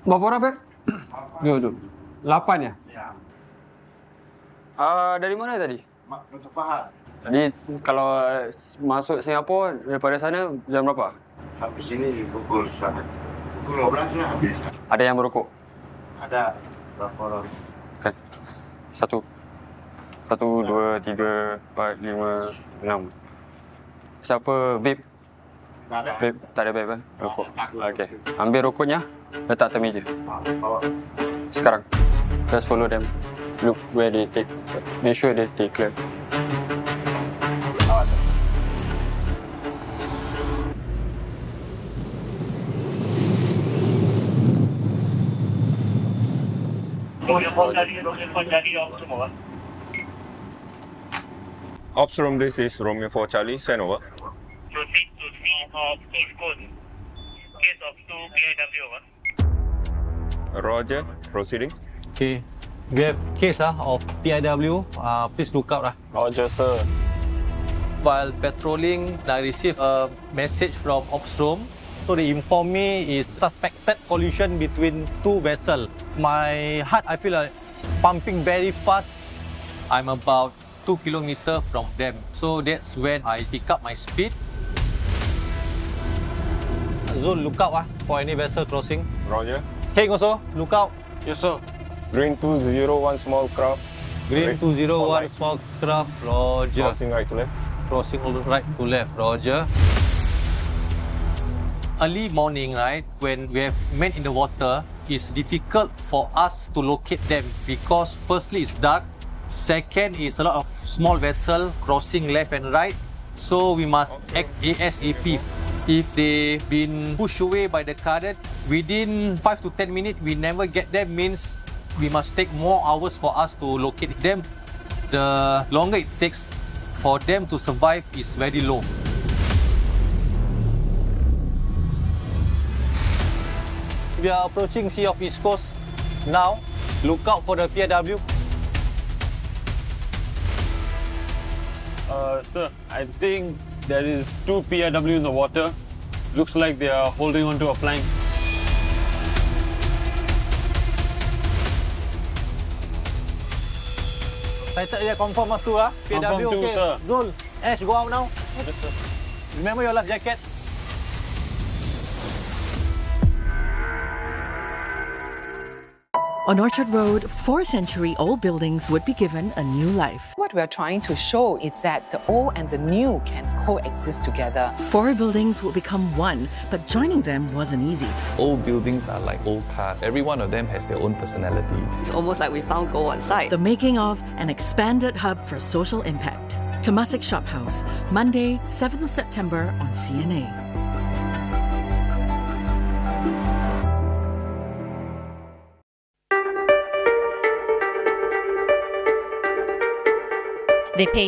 Berapa orang, Pak? Dua. 8 ya? Ya. Dari mana tadi? Untuk Fahad. Jadi kalau masuk Singapura daripada sana jam berapa? Sampai sini pukul 1. Pukul 12 lah habis. Ada yang merokok? Ada berapa orang? Kan. 1, 2, 3, 4, 5, 6. Siapa vape? Tak ada. Vape? Tak ada vape, rokok. Takut. Okey. Ambil rokoknya, letak atas meja. Bawa. Sekarang. Just follow them. Look where they take. Make sure they take clear. Ops room, this is Romeo 4 Charlie, send over. Proceed to scene of source code. Case of 2 PIW, over. Roger, proceeding. Okay. We have case of PIW. Please look out. Roger, sir. While patrolling, I received a message from Ops Room. So they inform me is suspected collision between two vessels. My heart, I feel like pumping very fast. I'm about 2 kilometers from them. So that's when I pick up my speed. Zul, look out for any vessel crossing. Roger. Heng also, look out. Yes, sir. Green 201 small craft. Green Right. 201 small craft, Roger. Crossing right to left. Crossing all right to left, Roger. Early morning, right, when we have men in the water, it's difficult for us to locate them because firstly it's dark, second is a lot of small vessel crossing left and right, so we must act ASAP. If they've been pushed away by the current, within 5 to 10 minutes we never get them, means we must take more hours for us to locate them. The longer it takes for them to survive is very low. We are approaching Sea of East Coast now. Look out for the PIW. Sir, I think there is 2 PIW in the water. Looks like they are holding onto a plank. Sighted area confirm as tu PIW, Confirm two, okay. sir. Zul, Ash, go out now. Yes, sir. Remember your life jacket. On Orchard Road, 4-century-old buildings would be given a new life. What we're trying to show is that the old and the new can coexist together. 4 buildings would become one, but joining them wasn't easy. Old buildings are like old cars. Every one of them has their own personality. It's almost like we found gold on site. The making of an expanded hub for social impact. Temasek Shop House, Monday, 7th September on CNA. They pay